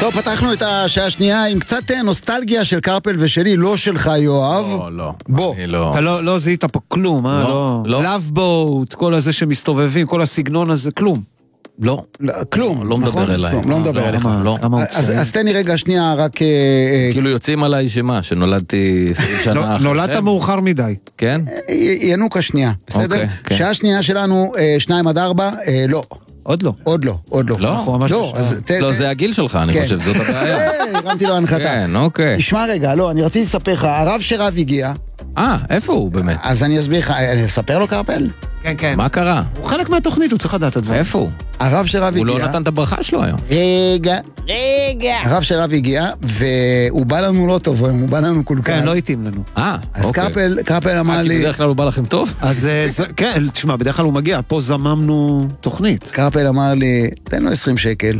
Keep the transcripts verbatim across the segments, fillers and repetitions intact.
טוב, פתחנו את השעה השנייה עם קצת נוסטלגיה של קרפל ושלי, לא שלך יואב. לא, לא. בוא. לא. אתה לא, לא זיהית פה כלום, אה? לא, לא. Love Boat, כל הזה שמסתובבים, כל הסגנון הזה, כלום. לא. כלום, לא מדבר נכון? אליי. כלום, לא מדבר אליך. לא. אז אז תן לי רגע שנייה רק... כאילו יוצאים עליי שמה, שנולדתי עשרים שנה אחרי. נולדת מאוחר מדי. כן? ינוקה שנייה, בסדר? אוקיי, כן. שעה שנייה שלנו, אה, שניים עד ארבע, אה, לא. עוד לא. עוד לא, עוד לא. לא? אנחנו ממש לא, אז ת- לא, ת- זה הגיל שלך, אני כן. חושב, זאת הבעיה. אה, הרמתי לו הנחתה. כן, אוקיי. תשמע רגע, לא, אני רציתי לספר לך, הרב שרב הגיע, אה, איפה הוא באמת? אז אני אסביר לך, אני אספר לו קרפל? כן, כן. מה קרה? הוא חלק מהתוכנית, הוא צריך לדעת את הדבר. איפה הוא? הרב שרב הוא הגיע... לא נתן את הברכה שלו היום. רגע, רגע. הרב שרב הגיע, והוא בא לנו לא טוב, הוא בא לנו כל כך. כן, לא התאים לנו. אה, אז אוקיי. קרפל, קרפל אמר אה, כי לי, בדרך כלל הוא בא לכם טוב? אז אה, זה- כן, תשמע, בדרך כלל הוא מגיע, פה זממנו תוכנית. קרפל אמר לי, תן לו עשרים שקל.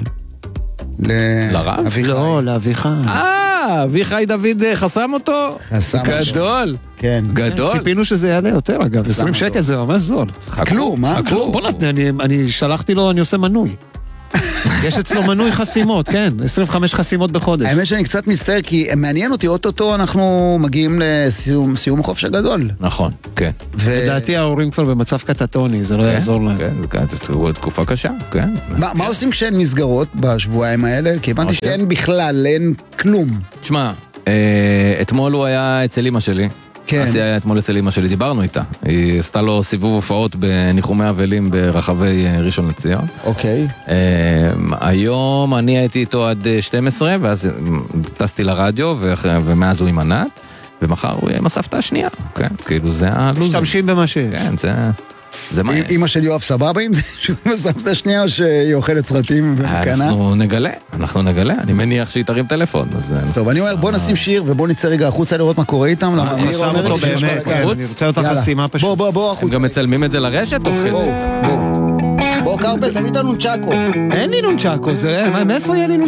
ל- לרב? אביחי. לא, לאביך. אה, אביחי דוד אה, חסם אותו? חסם אותו. גדול. כן. גדול. ציפינו שזה יעלה יותר, אגב. עשרים אותו. שקל זה ממש זול. כלום, מה? כלום, בוא נתן, אני- אני שלחתי לו, אני עושה מנוי. יש אצלו מנוי חסימות, כן, עשרים וחמש חסימות בחודש. האמת שאני קצת מסתר, כי מעניין אותי, אוטוטו אנחנו מגיעים לסיום סיום החופש הגדול. נכון, כן. ו- לדעתי ההורים כבר במצב קטטוני, זה לא יעזור להם. כן, כן, זו תקופה קשה, כן. מה מה עושים כשאין מסגרות בשבועיים האלה? כי הבנתי אוקיי. שאין בכלל, אין כלום. תשמע, אה, אתמול הוא היה אצל אמא שלי. כן. אסי היה אתמול אצל אמא שלי, דיברנו איתה. היא עשתה לו סיבוב הופעות בניחומי אבלים ברחבי אה, ראשון לציון. אוקיי. אה, היום אני הייתי איתו עד אה, שתים עשרה, ואז אה, טסתי לרדיו, ואח- ומאז הוא עם ענת, ומחר הוא יהיה עם הסבתא השנייה. כן, כאילו זה הלוז. משתמשים במה שיש. כן, זה... זה מה... אמ- אמא של יואב סבבה עם זה? שהוא מסבתא שנייה או שהיא אוכלת סרטים ומקנה? אנחנו נגלה, אנחנו נגלה. אני מניח שהיא תרים טלפון, אז... אה, טוב, אני אומר, בוא נשים שיר ובוא נצא רגע החוצה לראות מה קורה איתם. למה ניר חסם אומר אותו לי שיש באמת, בלגן. כן, אני רוצה אותה יאללה. חסימה פשוט. בוא, בוא, בוא הם החוצה. גם מצלמים את זה לרשת תוך כדי? בוא, בוא. בוא, קרפל, תביא את הנונצ'קו. אין לי נונצ'קו, זה, מאיפה יהיה לי